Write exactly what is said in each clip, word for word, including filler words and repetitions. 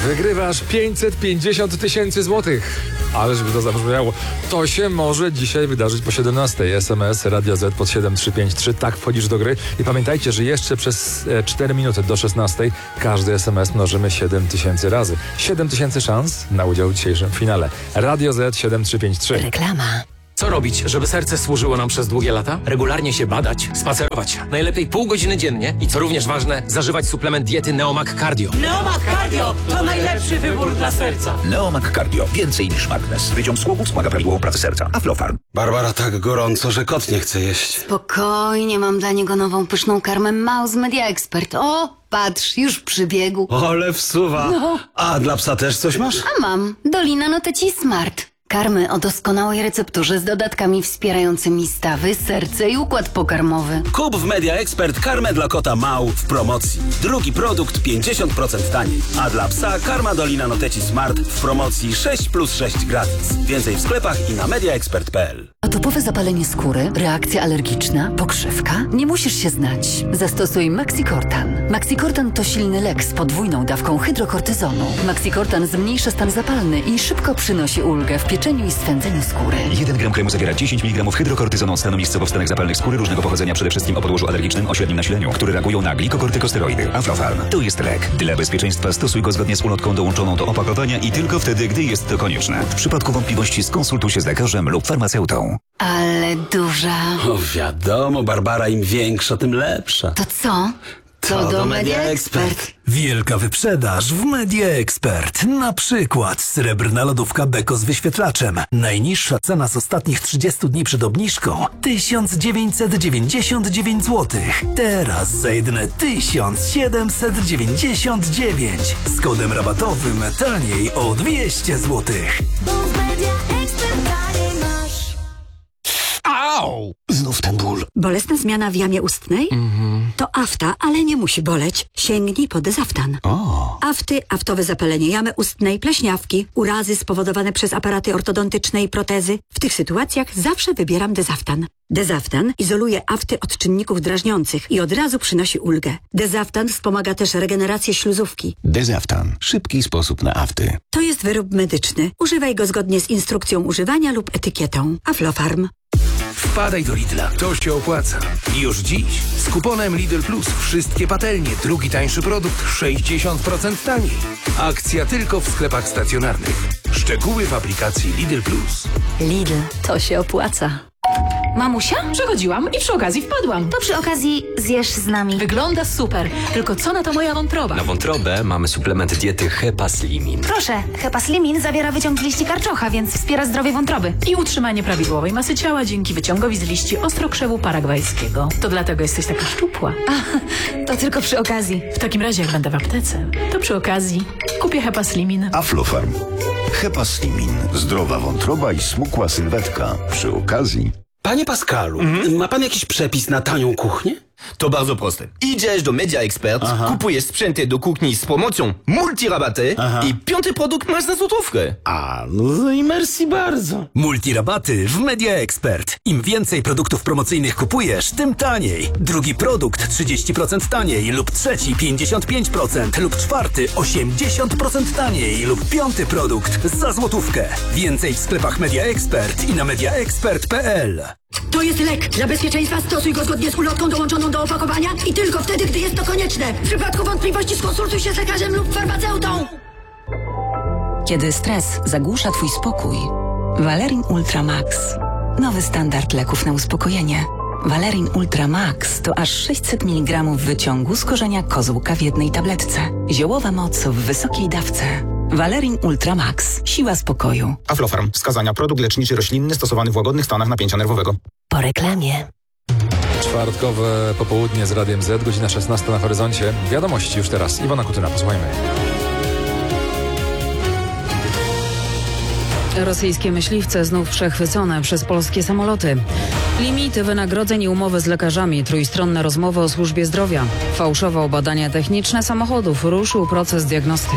Wygrywasz pięćset pięćdziesiąt tysięcy złotych. Ale żeby to zabrzmiało, to się może dzisiaj wydarzyć po siedemnastej. S M S Radio Z pod siedem trzy pięć trzy. Tak wchodzisz do gry. I pamiętajcie, że jeszcze przez e, cztery minuty do szesnastej każdy S M S mnożymy siedem tysięcy razy. siedem tysięcy szans na udział w dzisiejszym finale. Radio Z siedem trzy pięć trzy. Reklama. Co robić, żeby serce służyło nam przez długie lata? Regularnie się badać, spacerować. Najlepiej pół godziny dziennie i co również ważne, zażywać suplement diety Neomag Cardio. Neomag Cardio to najlepszy wybór dla serca. Neomag Cardio. Więcej niż magnez. Wyciąg z chłopów wspomaga prawidłową pracę serca. Aflofarm. Barbara, tak gorąco, że kot nie chce jeść. Spokojnie, mam dla niego nową pyszną karmę Mouse Media Expert. O, patrz, już przybiegł. Ale wsuwa. No. A dla psa też coś masz? A mam Dolina Noteci Smart. Karmy o doskonałej recepturze z dodatkami wspierającymi stawy, serce i układ pokarmowy. Kup w Media Expert karmę dla kota Mał w promocji. Drugi produkt pięćdziesiąt procent taniej. A dla psa karma Dolina Noteci Smart w promocji sześć plus sześć gratis. Więcej w sklepach i na mediaexpert kropka p l. Atopowe zapalenie skóry, reakcja alergiczna, pokrzywka? Nie musisz się znać. Zastosuj Maxicortan. Maxicortan to silny lek z podwójną dawką hydrokortyzonu. Maxicortan zmniejsza stan zapalny i szybko przynosi ulgę w pieczeniu i swędzeniu skóry. jeden gram kremu zawiera dziesięć miligramów hydrokortyzonu, stanu miejscowo w stanach zapalnych skóry różnego pochodzenia, przede wszystkim o podłożu alergicznym o średnim nasileniu, które reagują na glikokortykosteroidy. Aflofarm. To jest lek. Dla bezpieczeństwa stosuj go zgodnie z ulotką dołączoną do opakowania i tylko wtedy, gdy jest to konieczne. W przypadku wątpliwości skonsultuj się z lekarzem lub farmaceutą. Ale duża. O wiadomo, Barbara, im większa, tym lepsza. To co? To do Media Expert. Wielka wyprzedaż w Media Expert. Na przykład srebrna lodówka Beko z wyświetlaczem. Najniższa cena z ostatnich trzydziestu dni przed obniżką tysiąc dziewięćset dziewięćdziesiąt dziewięć złotych. Teraz za jedyne tysiąc siedemset dziewięćdziesiąt dziewięć. Z kodem rabatowym taniej o dwieście złotych. Bo w Media Expert taniej masz. Au! Znów ten ból. Bolesna zmiana w jamie ustnej? Mhm. To afta, ale nie musi boleć. Sięgnij po Dezaftan. O. Afty, aftowe zapalenie jamy ustnej, pleśniawki, urazy spowodowane przez aparaty ortodontyczne i protezy. W tych sytuacjach zawsze wybieram Dezaftan. Dezaftan izoluje afty od czynników drażniących i od razu przynosi ulgę. Dezaftan wspomaga też regenerację śluzówki. Dezaftan. Szybki sposób na afty. To jest wyrób medyczny. Używaj go zgodnie z instrukcją używania lub etykietą. Aflofarm. Wpadaj do Lidla, to się opłaca. Już dziś z kuponem Lidl Plus wszystkie patelnie, drugi tańszy produkt sześćdziesiąt procent taniej. Akcja tylko w sklepach stacjonarnych. Szczegóły w aplikacji Lidl Plus. Lidl, to się opłaca. Mamusia? Przechodziłam i przy okazji wpadłam. To przy okazji zjesz z nami. Wygląda super, tylko co na to moja wątroba? Na wątrobę mamy suplement diety Hepaslimin. Proszę, Hepaslimin zawiera wyciąg z liści karczocha, więc wspiera zdrowie wątroby. I utrzymanie prawidłowej masy ciała dzięki wyciągowi z liści ostrokrzewu paragwajskiego. To dlatego jesteś taka szczupła. A, to tylko przy okazji. W takim razie jak będę w aptece, to przy okazji kupię Hepaslimin. Aflofarm. Hepaslimin. Zdrowa wątroba i smukła sylwetka. Przy okazji. Panie Pascalu, ma pan jakiś przepis na tanią kuchnię? To bardzo proste. Idziesz do Media Expert, Aha. kupujesz sprzęty do kuchni z promocją multirabaty i piąty produkt masz za złotówkę. A, no i merci bardzo. Multirabaty w Media Expert. Im więcej produktów promocyjnych kupujesz, tym taniej. Drugi produkt trzydzieści procent taniej lub trzeci pięćdziesiąt pięć procent lub czwarty osiemdziesiąt procent taniej lub piąty produkt za złotówkę. Więcej w sklepach Media Expert i na mediaexpert kropka p l. To jest lek. Dla bezpieczeństwa stosuj go zgodnie z ulotką dołączoną do opakowania i tylko wtedy, gdy jest to konieczne. W przypadku wątpliwości skonsultuj się z lekarzem lub farmaceutą. Kiedy stres zagłusza twój spokój, Valerin Ultra Max. Nowy standard leków na uspokojenie. Valerin Ultra Max to aż sześćset miligramów wyciągu z korzenia kozłka w jednej tabletce. Ziołowa moc w wysokiej dawce. Valerin Ultra Max. Siła spokoju. Aflofarm. Wskazania. Produkt leczniczy roślinny stosowany w łagodnych stanach napięcia nerwowego. Po reklamie. Czwartkowe popołudnie z Radiem Z, godzina szesnasta na horyzoncie. Wiadomości już teraz. Iwona Kutyna, posłuchajmy. Rosyjskie myśliwce znów przechwycone przez polskie samoloty. Limity wynagrodzeń i umowy z lekarzami, trójstronne rozmowy o służbie zdrowia. Fałszował badania techniczne samochodów, ruszył proces diagnostyki.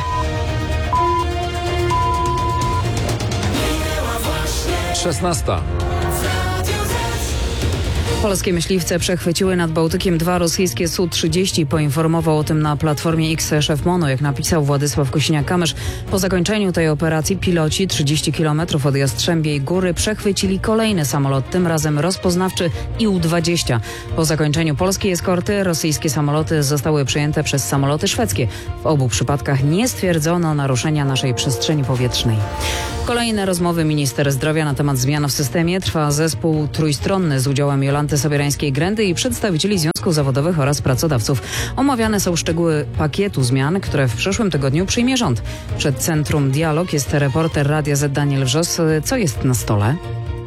szesnasta. Polskie myśliwce przechwyciły nad Bałtykiem dwa rosyjskie S U trzydzieści. Poinformował o tym na Platformie X szef MONU. Jak napisał Władysław Kosiniak-Kamysz, po zakończeniu tej operacji piloci trzydzieści kilometrów od Jastrzębiej Góry przechwycili kolejny samolot, tym razem rozpoznawczy I U dwadzieścia. Po zakończeniu polskiej eskorty rosyjskie samoloty zostały przejęte przez samoloty szwedzkie. W obu przypadkach nie stwierdzono naruszenia naszej przestrzeni powietrznej. Kolejne rozmowy minister zdrowia na temat zmian w systemie. Trwa zespół trójstronny z udziałem Jolanty Sobieраńskiej-Grendy i przedstawicieli związków zawodowych oraz pracodawców. Omawiane są szczegóły pakietu zmian, które w przyszłym tygodniu przyjmie rząd. Przed Centrum Dialog jest reporter Radia Z Daniel Wrzos. Co jest na stole?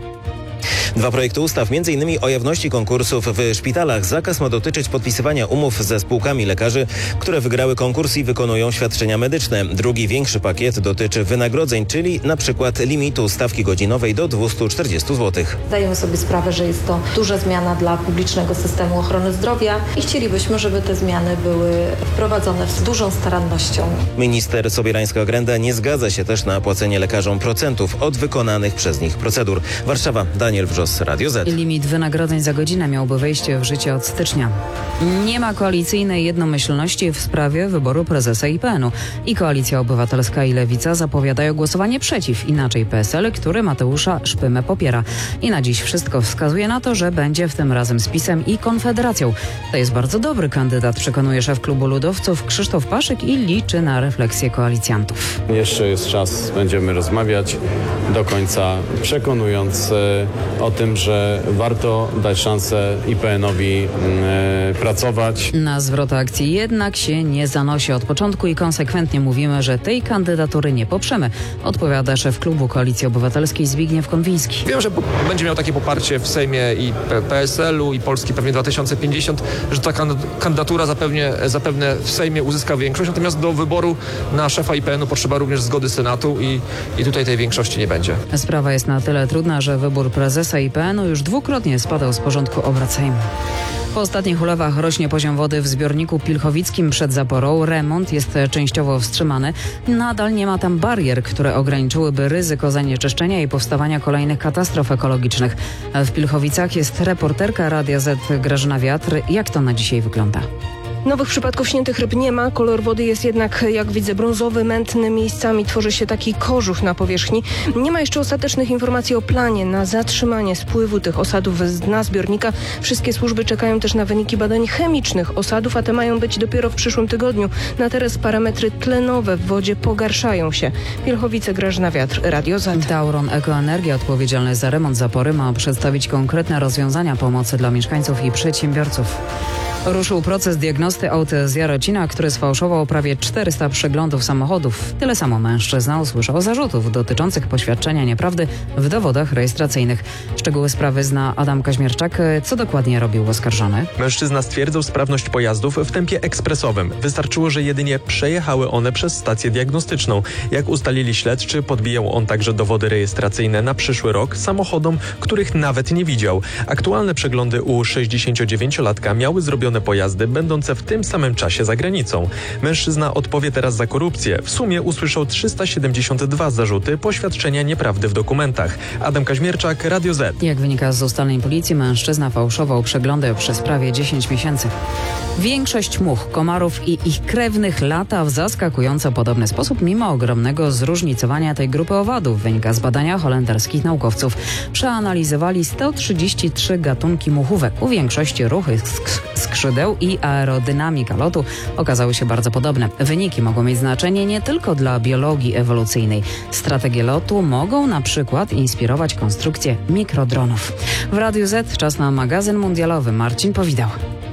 Dwa projekty ustaw, między innymi o jawności konkursów w szpitalach. Zakaz ma dotyczyć podpisywania umów ze spółkami lekarzy, które wygrały konkurs i wykonują świadczenia medyczne. Drugi, większy pakiet dotyczy wynagrodzeń, czyli na przykład limitu stawki godzinowej do dwieście czterdzieści złotych. Zdajemy sobie sprawę, że jest to duża zmiana dla publicznego systemu ochrony zdrowia i chcielibyśmy, żeby te zmiany były wprowadzone z dużą starannością. Minister Sobierańska-Grenda nie zgadza się też na płacenie lekarzom procentów od wykonanych przez nich procedur. Warszawa, Daniel Wrzos, Radio Z. Limit wynagrodzeń za godzinę miałby wejść w życie od stycznia. Nie ma koalicyjnej jednomyślności w sprawie wyboru prezesa I P N-u. I Koalicja Obywatelska i Lewica zapowiadają głosowanie przeciw. Inaczej P S L, który Mateusza Szpymę popiera. I na dziś wszystko wskazuje na to, że będzie w tym razem z PiS-em i Konfederacją. To jest bardzo dobry kandydat, przekonuje szef klubu ludowców Krzysztof Paszyk i liczy na refleksję koalicjantów. Jeszcze jest czas, będziemy rozmawiać do końca, przekonując e, o tym, że warto dać szansę I P N-owi e, pracować. Na zwrot akcji jednak się nie zanosi. Od początku i konsekwentnie mówimy, że tej kandydatury nie poprzemy, odpowiada szef klubu Koalicji Obywatelskiej Zbigniew Konwiński. Wiem, że będzie miał takie poparcie w Sejmie i P S L-u i Polski pewnie dwa tysiące pięćdziesiąt, że ta kandydatura zapewne, zapewne w Sejmie uzyska większość, natomiast do wyboru na szefa I P N-u potrzeba również zgody Senatu i, i tutaj tej większości nie będzie. Sprawa jest na tyle trudna, że wybór prezesa I P N-u już dwukrotnie spadał z porządku obrad Sejmu. Po ostatnich ulewach rośnie poziom wody w zbiorniku pilchowickim przed Zaporą. Remont jest częściowo wstrzymany. Nadal nie ma tam barier, które ograniczyłyby ryzyko zanieczyszczenia i powstawania kolejnych katastrof ekologicznych. W Pilchowicach jest reporterka Radia Z Grażyna Wiatr. Jak to na dzisiaj wygląda? Nowych przypadków śniętych ryb nie ma. Kolor wody jest jednak, jak widzę, brązowy, mętny. Miejscami tworzy się taki kożuch na powierzchni. Nie ma jeszcze ostatecznych informacji o planie na zatrzymanie spływu tych osadów z dna zbiornika. Wszystkie służby czekają też na wyniki badań chemicznych osadów, a te mają być dopiero w przyszłym tygodniu. Na teraz parametry tlenowe w wodzie pogarszają się. Pilchowice, Grażyna Wiatr, Radio Z. Tauron Ekoenergia, odpowiedzialny za remont Zapory, ma przedstawić konkretne rozwiązania pomocy dla mieszkańców i przedsiębiorców. Ruszył proces diagnosty aut z Jarocina, który sfałszował prawie czterysta przeglądów samochodów. Tyle samo mężczyzna usłyszał zarzutów dotyczących poświadczenia nieprawdy w dowodach rejestracyjnych. Szczegóły sprawy zna Adam Kaźmierczak. Co dokładnie robił oskarżony? Mężczyzna stwierdzał sprawność pojazdów w tempie ekspresowym. Wystarczyło, że jedynie przejechały one przez stację diagnostyczną. Jak ustalili śledczy, podbijał on także dowody rejestracyjne na przyszły rok samochodom, których nawet nie widział. Aktualne przeglądy u sześćdziesięciodziewięciolatka miały zrobione pojazdy będące w tym samym czasie za granicą. Mężczyzna odpowie teraz za korupcję. W sumie usłyszał trzysta siedemdziesiąt dwa zarzuty poświadczenia nieprawdy w dokumentach. Adam Kaźmierczak, Radio Z. Jak wynika z ustaleń policji, mężczyzna fałszował przeglądy przez prawie dziesięć miesięcy. Większość much, komarów i ich krewnych lata w zaskakująco podobny sposób, mimo ogromnego zróżnicowania tej grupy owadów, wynika z badania holenderskich naukowców. Przeanalizowali sto trzydzieści trzy gatunki muchówek. U większości ruchy sk- skrzydeł i aerodynamika lotu okazały się bardzo podobne. Wyniki mogą mieć znaczenie nie tylko dla biologii ewolucyjnej. Strategie lotu mogą na przykład inspirować konstrukcję mikrodronów. W Radiu Z czas na magazyn mundialowy. Marcin Powidał.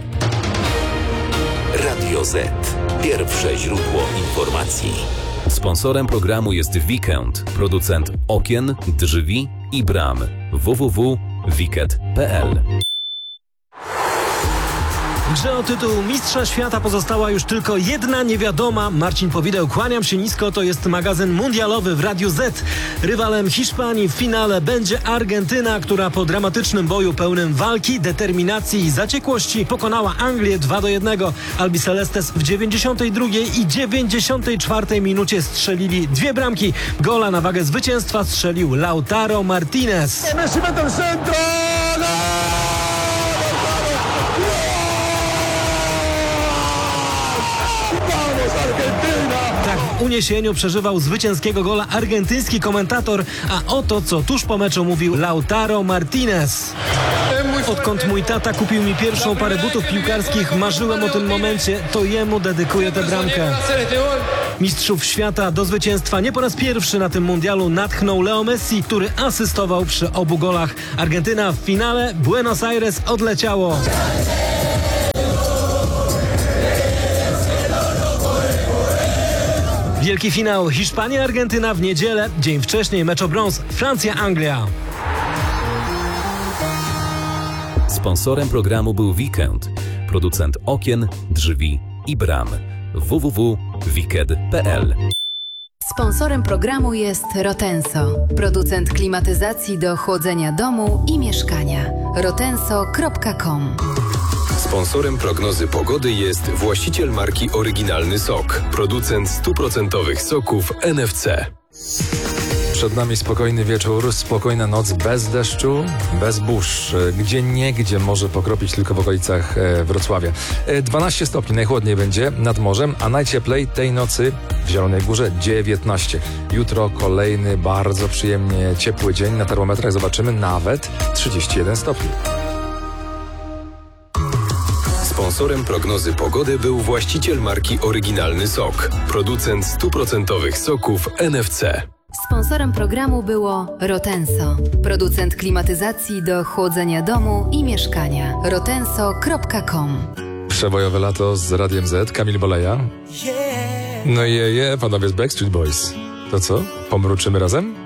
Radio Z. Pierwsze źródło informacji. Sponsorem programu jest Weekend, producent okien, drzwi i bram. w w w kropka wiket kropka p l. W grze o tytuł Mistrza Świata pozostała już tylko jedna niewiadoma. Marcin Powideł, kłaniam się nisko, to jest magazyn mundialowy w Radiu Z. Rywalem Hiszpanii w finale będzie Argentyna, która po dramatycznym boju pełnym walki, determinacji i zaciekłości pokonała Anglię dwa do jednego. Albicelestes w dziewięćdziesiątej drugiej i dziewięćdziesiątej czwartej minucie strzelili dwie bramki. Gola na wagę zwycięstwa strzelił Lautaro Martinez. Messi mete el centro. ¡Gol! uniesieniu przeżywał zwycięskiego gola argentyński komentator, a oto co tuż po meczu mówił Lautaro Martinez. Odkąd mój tata kupił mi pierwszą parę butów piłkarskich, marzyłem o tym momencie, to jemu dedykuję tę bramkę. Mistrzów świata do zwycięstwa nie po raz pierwszy na tym mundialu natchnął Leo Messi, który asystował przy obu golach. Argentyna w finale, Buenos Aires odleciało. Wielki finał Hiszpania-Argentyna w niedzielę, dzień wcześniej mecz o brąz Francja-Anglia. Sponsorem programu był Weekend, producent okien, drzwi i bram. w w w kropka wicked kropka p l. Sponsorem programu jest Rotenso, producent klimatyzacji do chłodzenia domu i mieszkania. rotenso kropka com. Sponsorem prognozy pogody jest właściciel marki Oryginalny Sok, producent stuprocentowych soków N F C. Przed nami spokojny wieczór, spokojna noc bez deszczu, bez burz, gdzie niegdzie może pokropić tylko w okolicach Wrocławia. dwanaście stopni najchłodniej będzie nad morzem, a najcieplej tej nocy w Zielonej Górze dziewiętnaście. Jutro kolejny bardzo przyjemnie ciepły dzień, na termometrach zobaczymy nawet trzydzieści jeden stopni. Sponsorem prognozy pogody był właściciel marki Oryginalny Sok, producent stuprocentowych soków N F C. Sponsorem programu było Rotenso, producent klimatyzacji do chłodzenia domu i mieszkania. rotenso kropka com. Przebojowe lato z Radiem Z, Kamil Boleja. No i je, je, panowie z Backstreet Boys. To co? Pomruczymy razem?